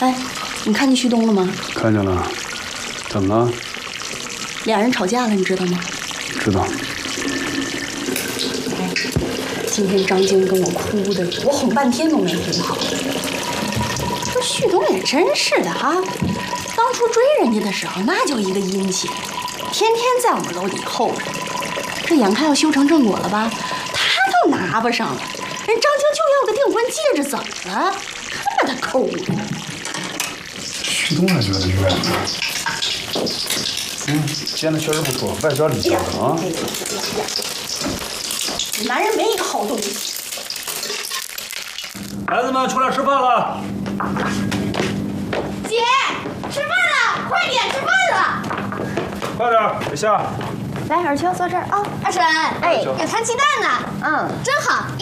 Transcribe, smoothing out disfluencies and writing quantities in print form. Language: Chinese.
哎，你看见旭东了吗？ 看见了，怎么了？ 俩人吵架了，你知道吗？ 知道。 哎，今天张晶跟我哭的，我哄半天都没哄好。这旭东也真是的哈，当初追人家的时候那叫一个殷勤，天天在我们楼底候着。这眼看要修成正果了吧，他都拿不上了，人张晶就要个订婚戒指，怎么了？看把他抠的。 旭东还觉得冤呢。煎的确实不错，外焦里焦的啊。 男人没一个好东西。 孩子们出来吃饭了。 姐，吃饭了，快点吃饭了。 快点，别下。 来，尔秋坐这儿啊。二婶，哎，有摊鸡蛋呢。真好，